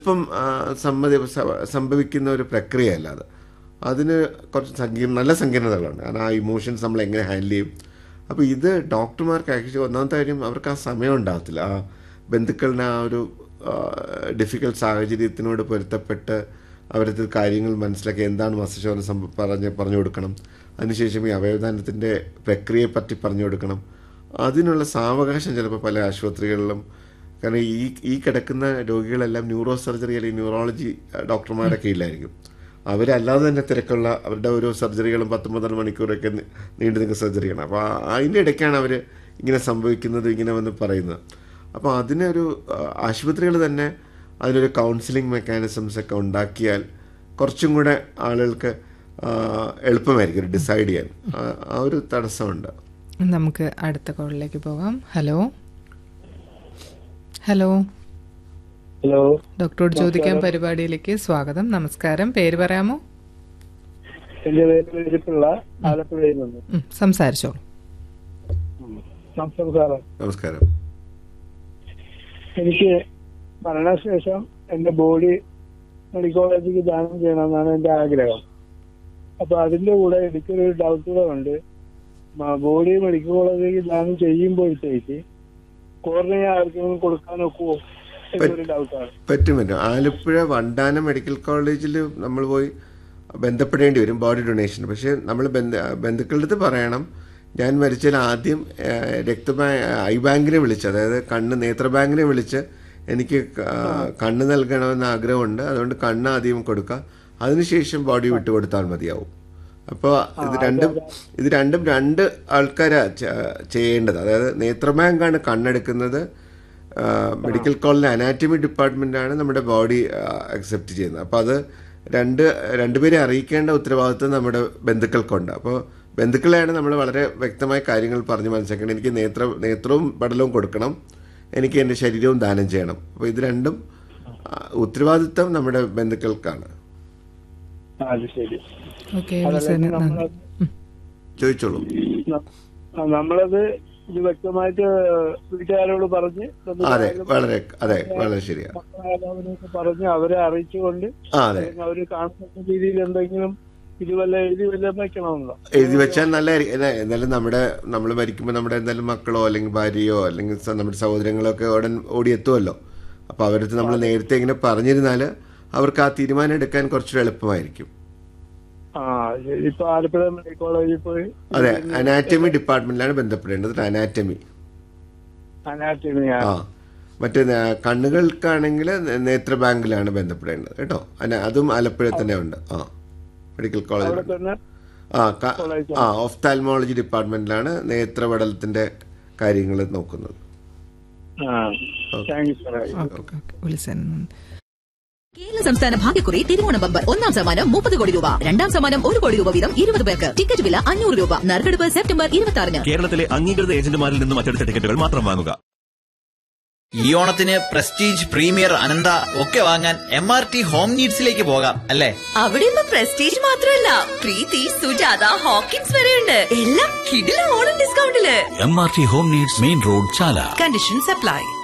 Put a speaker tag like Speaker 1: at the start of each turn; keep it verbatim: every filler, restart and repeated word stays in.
Speaker 1: ഇപ്പം സമ്മതി സംഭവിക്കുന്ന ഒരു പ്രക്രിയയല്ല അത്. അതിന് കുറച്ച് സങ്കീർണ നല്ല സങ്കീർണതകളുണ്ട്. കാരണം ആ ഇമോഷൻസ് നമ്മൾ എങ്ങനെ ഹാൻഡിൽ ചെയ്യും. അപ്പോൾ ഇത് ഡോക്ടർമാർക്ക് ആക്ച്വലി ഒന്നാമത്തെ കാര്യം അവർക്ക് ആ സമയം ഉണ്ടാകത്തില്ല. ആ ബന്ധുക്കളുടെ ആ ഒരു ഡിഫിക്കൽട്ട് സാഹചര്യത്തിനോട് പൊരുത്തപ്പെട്ട് അവരത് കാര്യങ്ങൾ മനസ്സിലാക്കി എന്താണ് മസ്തിഷ്കജ്വരം സംഭവം പറഞ്ഞ് പറഞ്ഞു കൊടുക്കണം. അതിനുശേഷം ഈ അവയവദാനത്തിൻ്റെ പ്രക്രിയയെപ്പറ്റി പറഞ്ഞു കൊടുക്കണം. അതിനുള്ള സാവകാശം ചിലപ്പോൾ പല ആശുപത്രികളിലും, കാരണം ഈ ഈ കിടക്കുന്ന രോഗികളെല്ലാം ന്യൂറോ സർജറി അല്ലെങ്കിൽ ന്യൂറോളജി ഡോക്ടർമാരൊക്കെ ഇല്ലായിരിക്കും. അവരല്ലാതെ തന്നെ തിരക്കുള്ള അവരുടെ ഓരോ സർജറികളും പത്തൊമ്പത് മണിക്കൂറൊക്കെ നീണ്ടു നിൽക്കുന്ന സർജറിയാണ്. അപ്പോൾ അതിൻ്റെ ഇടയ്ക്കാണ് അവർ ഇങ്ങനെ സംഭവിക്കുന്നത്, ഇങ്ങനെ വന്ന് പറയുന്നത്. അപ്പോൾ അതിനൊരു ആശുപത്രികൾ തന്നെ അതിനൊരു കൗൺസിലിംഗ് മെക്കാനിസംസ് ഒക്കെ ഉണ്ടാക്കിയാൽ കുറച്ചും കൂടെ ആളുകൾക്ക് എളുപ്പമായിരിക്കും ഡിസൈഡ് ചെയ്യാൻ. ആ ഒരു തടസ്സമുണ്ട്.
Speaker 2: നമുക്ക് അടുത്ത കോളിലേക്ക് പോകാം. ഹലോ ഹലോ
Speaker 3: ഹലോ
Speaker 2: ഡോക്ടറോട് ചോദിക്കാൻ പരിപാടിയിലേക്ക് സ്വാഗതം. നമസ്കാരം, പേര് പറയാമോ?
Speaker 3: എന്റെ പേര് വെരിപ്പിള്ള, ആലപ്പുഴയിൽ നിന്ന്.
Speaker 2: സംസാരിച്ചോളൂ.
Speaker 3: നമസ്കാരം.
Speaker 1: നമസ്കാരം.
Speaker 3: എനിക്ക് മരണശേഷം എന്റെ ബോഡി മെഡിക്കൽ കോളേജിലേക്ക് ദാനം ചെയ്യണമെന്നാണ് എന്റെ ആഗ്രഹം. അപ്പൊ അതിന്റെ കൂടെ എനിക്കൊരു ഡൗട്ട് കൂടെ ഉണ്ട്. ബോഡി മെഡിക്കൽ കോളേജിലേക്ക് ദാനം ചെയ്യുമ്പോഴത്തേക്ക് കോർണിയ ആർക്കെങ്കിലും കൊടുക്കാൻ ഒക്കുമോ എന്നൊരു ഡൗട്ടാണ്.
Speaker 1: പറ്റും പറ്റും. ആലപ്പുഴ വണ്ടാനം മെഡിക്കൽ കോളേജിൽ നമ്മൾ പോയി ബന്ധപ്പെടേണ്ടി വരും ബോഡി ഡൊണേഷൻ. പക്ഷേ നമ്മൾ ബന്ധ ബന്ധുക്കളുടെ അടുത്ത് പറയണം, ഞാൻ മരിച്ചാൽ ആദ്യം രക്തബാങ്ക് ഐ ബാങ്കിനെ വിളിച്ച്, അതായത് കണ്ണ് നേത്ര ബാങ്കിനെ വിളിച്ച് എനിക്ക് കണ്ണ് നൽകണമെന്ന് ആഗ്രഹമുണ്ട്, അതുകൊണ്ട് കണ്ണ് ആദ്യം കൊടുക്കുക, അതിനുശേഷം ബോഡി വിട്ടുകൊടുത്താൽ മതിയാവും. അപ്പോൾ ഇത് രണ്ടും ഇത് രണ്ടും രണ്ട് ആൾക്കാരാണ് ചെയ്യേണ്ടത്. അതായത് നേത്ര ബാങ്കാണ് കണ്ണെടുക്കുന്നത്, മെഡിക്കൽ കോളേജിലെ അനാറ്റമി ഡിപ്പാർട്ട്മെൻറ്റാണ് നമ്മുടെ ബോഡി അക്സെപ്റ്റ് ചെയ്യുന്നത്. അപ്പോൾ അത് രണ്ട് രണ്ടുപേരെ അറിയിക്കേണ്ട ഉത്തരവാദിത്വം നമ്മുടെ ബന്ധുക്കൾക്കുണ്ട്. അപ്പോൾ ബന്ധുക്കളെയാണ് നമ്മൾ വളരെ വ്യക്തമായ കാര്യങ്ങൾ പറഞ്ഞ് മനസ്സിലാക്കണം. എനിക്ക് നേത്ര നേത്രവും പടലവും കൊടുക്കണം, എനിക്ക് എൻ്റെ ശരീരവും ദാനം ചെയ്യണം. അപ്പോൾ ഇത് രണ്ടും ഉത്തരവാദിത്വം നമ്മുടെ ബന്ധുക്കൾക്കാണ്. ചോദിച്ചോളൂ.
Speaker 3: നമ്മളത് ഇത് വ്യക്തമായിട്ട് വീട്ടുകാരോട് പറഞ്ഞ്
Speaker 1: അതെ വളരെ അതെ വളരെ ശരിയാണ്
Speaker 3: പറഞ്ഞ് അവരെ അറിയിച്ചുകൊണ്ട് അവര് കാണുന്ന രീതിയിൽ എന്തെങ്കിലും ഇത് വല്ല എഴുതി വല്ല വെക്കണമെന്നോ?
Speaker 1: എഴുതി വെച്ചാൽ നല്ലതായിരിക്കും. എന്നാലും നമ്മുടെ നമ്മൾ മരിക്കുമ്പോൾ നമ്മുടെ എന്തായാലും മക്കളോ അല്ലെങ്കിൽ ഭാര്യയോ അല്ലെങ്കിൽ നമ്മുടെ സഹോദരങ്ങളോ ഒക്കെ ഉടൻ ഓടിയെത്തുമല്ലോ. അപ്പോൾ അവരടുത്ത് നമ്മൾ നേരത്തെ ഇങ്ങനെ പറഞ്ഞിരുന്നാൽ അവർക്ക് ആ തീരുമാനം എടുക്കാൻ കുറച്ചുകൂടെ എളുപ്പമായിരിക്കും. അതെ, അനാറ്റമി ഡിപ്പാർട്ട്മെന്റിലാണ് ബന്ധപ്പെടേണ്ടത്. അനാറ്റമി ആ മറ്റേ കണ്ണുകൾക്കാണെങ്കിൽ നേത്ര ബാങ്കിലാണ് ബന്ധപ്പെടേണ്ടത് കേട്ടോ. അതും ആലപ്പുഴ തന്നെ ഉണ്ട്. ആ മെഡിക്കൽ കോളേജ് ആ ആ ഓഫ്താൽമോളജി ഡിപ്പാർട്ട്മെന്റിലാണ് നേത്രപടലത്തിന്റെ കാര്യങ്ങൾ നോക്കുന്നത്.
Speaker 4: കേരള സംസ്ഥാന ഭാഗ്യക്കുറി തിരുവോണ ബമ്പർ ഒന്നാം സമ്മാനം മുപ്പത് കോടി രൂപ, രണ്ടാം സമ്മാനം ഒരു കോടി രൂപ വീതം ഇരുപത് പേർക്ക്. ടിക്കറ്റ് വില അഞ്ഞൂറ് രൂപ. നറുക്കെടുപ്പ് സെപ്റ്റംബർ ഇരുപത്തി ആറിന്.
Speaker 5: കേരളത്തിലെ അംഗീകൃത ഏജന്റുമാരിൽ നിന്നും മറ്റെടുത്ത ടിക്കറ്റുകൾ മാത്രം വാങ്ങുക.
Speaker 6: ഈ ഓണത്തിന് പ്രസ്റ്റീജ്, പ്രീമിയർ, അനന്ത ഒക്കെ വാങ്ങാൻ എം ആർ ടി ഹോം നീഡ്സിലേക്ക് പോകാം അല്ലേ?
Speaker 4: അവിടെ ഇപ്പൊ പ്രസ്റ്റീജ് മാത്രമല്ല, പ്രീതി, സുജാത, ഹോക്കിൻസ് വരെയുണ്ട്. എല്ലാം കിടിലൻ Onam ഡിസ്കൗണ്ടില്.
Speaker 5: M R T home needs, main road, ചാല.
Speaker 4: Conditions apply.